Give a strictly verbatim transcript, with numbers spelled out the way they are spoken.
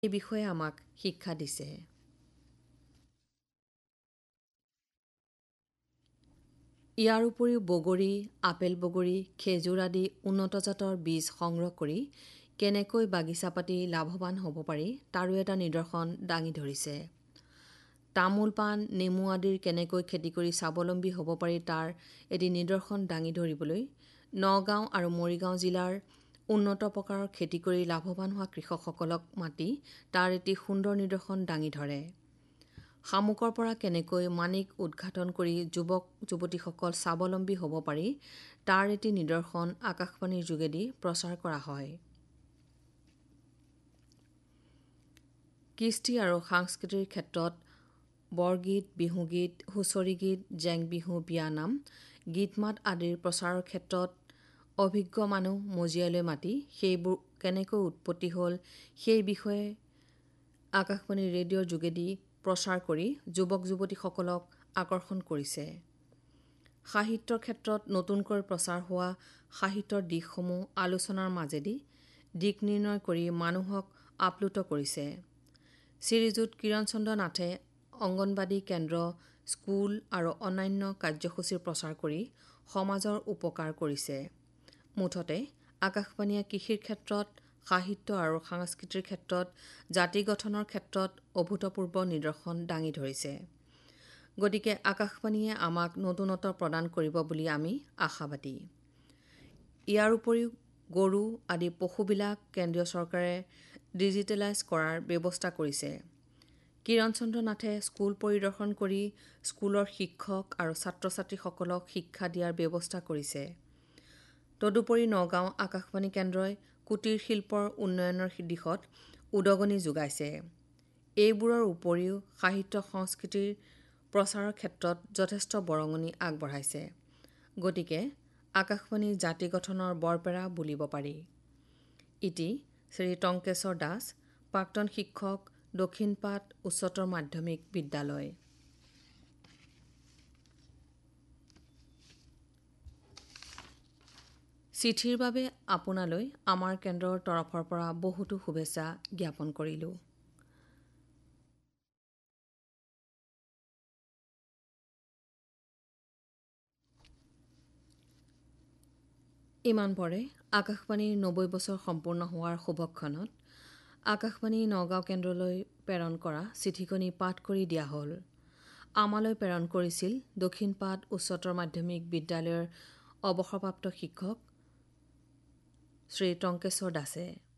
এই বিষয়ে আমাক শিক্ষা দিছে। ইয়াৰ উপৰিও বগৰী, আপেল বগৰী, খেজুৰ আদি উন্নত জাতৰ বীজ সংগ্ৰহ কৰি কেনেকৈ বাগিচা পাতি লাভৱান হ'ব পাৰি তাৰো এটা নিদৰ্শন দাঙি ধৰিছে। তামোল, পাণ, নেমু আদিৰ কেনেকৈ খেতি কৰি স্বাৱলম্বী হ'ব পাৰি তাৰ এটি নিদৰ্শন দাঙি ধৰিবলৈ নগাঁও আৰু মৰিগাঁও জিলাৰ উন্নত প্ৰকাৰৰ খেতি কৰি লাভৱান হোৱা কৃষকসকলক মাতি তাৰ এটি সুন্দৰ নিদৰ্শন দাঙি ধৰে। শামুকৰ পৰা কেনেকৈ মাণিক উৎঘাটন কৰি যুৱক যুৱতীসকল স্বাৱলম্বী হ'ব পাৰি তাৰ এটি নিদৰ্শন আকাশবাণীৰ যোগেদি প্ৰচাৰ কৰা হয়। কৃষ্টি আৰু সংস্কৃতিৰ ক্ষেত্ৰত বৰগীত, বিহুগীত, হুঁচৰি গীত, জেং বিহু, বিয়ানাম, গীত-মাত আদিৰ প্ৰচাৰৰ ক্ষেত্ৰত অভিজ্ঞ মানুহ মজিয়ালৈ মাতি সেইবোৰ কেনেকৈ উৎপত্তি হ'ল সেই বিষয়ে আকাশবাণী ৰেডিঅ'ৰ যোগেদি প্ৰচাৰ কৰি যুৱক যুৱতীসকলক আকৰ্ষণ কৰিছে। সাহিত্যৰ ক্ষেত্ৰত নতুনকৈ প্ৰচাৰ হোৱা সাহিত্যৰ দিশসমূহ আলোচনাৰ মাজেদি দিক নিৰ্ণয় কৰি মানুহক আপ্লুত কৰিছে। শ্ৰীযুত কিৰণ চন্দ্ৰ নাথে অংগনবাদী কেন্দ্ৰ, স্কুল আৰু অন্যান্য কাৰ্যসূচীৰ প্ৰচাৰ কৰি সমাজৰ উপকাৰ কৰিছে। মুঠতে আকাশবাণীয়ে কৃষিৰ ক্ষেত্ৰত, সাহিত্য আৰু সংস্কৃতিৰ ক্ষেত্ৰত, জাতি গঠনৰ ক্ষেত্ৰত অভূতপূৰ্ব নিদৰ্শন দাঙি ধৰিছে। গতিকে আকাশবাণীয়ে আমাক নতুনত্ব প্ৰদান কৰিব বুলি আমি আশাবাদী। ইয়াৰ উপৰিও গৰু আদি পশুবিলাক কেন্দ্ৰীয় চৰকাৰে ডিজিটেলাইজ কৰাৰ ব্যৱস্থা কৰিছে। কিৰণ চন্দ্ৰ নাথে স্কুল পৰিদৰ্শন কৰি স্কুলৰ শিক্ষক আৰু ছাত্ৰ-ছাত্ৰীসকলক শিক্ষা দিয়াৰ ব্যৱস্থা কৰিছে। তদুপৰি নগাঁও আকাশবাণী কেন্দ্ৰই কুটীৰ শিল্পৰ উন্নয়নৰ দিশত উদগনি যোগাইছে। এইবোৰৰ উপৰিও সাহিত্য সংস্কৃতিৰ প্ৰচাৰৰ ক্ষেত্ৰত যথেষ্ট বৰঙণি আগবঢ়াইছে। গতিকে আকাশবাণী জাতি গঠনৰ বৰপেৰা বুলিব পাৰি। ইতি শ্ৰী টংকেশ্বৰ দাস, প্ৰাক্তন শিক্ষক, দক্ষিণপাট উচ্চতৰ মাধ্যমিক বিদ্যালয়। চিঠিৰ বাবে আপোনালৈ আমাৰ কেন্দ্ৰৰ তৰফৰ পৰা বহুতো শুভেচ্ছা জ্ঞাপন কৰিলোঁ। ইমান পৰে আকাশবাণীৰ নব্বৈ বছৰ সম্পূৰ্ণ হোৱাৰ শুভক্ষণত আকাশবাণী নগাঁও কেন্দ্ৰলৈ প্ৰেৰণ কৰা চিঠিখনি পাঠ কৰি দিয়া হ'ল। আমালৈ প্ৰেৰণ কৰিছিল দক্ষিণপাট উচ্চতৰ মাধ্যমিক বিদ্যালয়ৰ অৱসৰপ্ৰাপ্ত শিক্ষক শ্ৰী টংকেশ্বৰ দাসে।